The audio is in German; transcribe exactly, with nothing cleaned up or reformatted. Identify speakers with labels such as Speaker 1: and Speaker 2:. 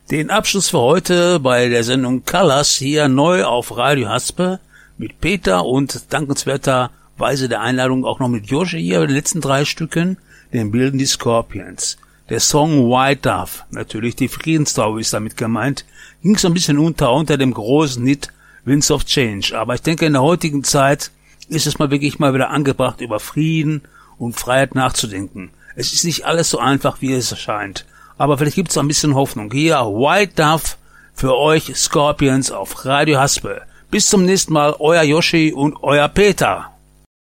Speaker 1: Den Abschluss für heute bei der Sendung Colors hier neu auf Radio Haspe mit Peter und dankenswerterweise der Einladung auch noch mit Joshi hier bei den letzten drei Stücken, den bilden die Scorpions. Der Song White Dove, natürlich die Friedenstaube ist damit gemeint, ging so ein bisschen unter unter dem großen Hit Winds of Change. Aber ich denke, in der heutigen Zeit ist es mal wirklich mal wieder angebracht, über Frieden und Freiheit nachzudenken. Es ist nicht alles so einfach, wie es erscheint. Aber vielleicht gibt es ein bisschen Hoffnung. Hier White Dove für euch Scorpions auf Radio Haspe. Bis zum nächsten Mal, euer Joshi und euer Peter.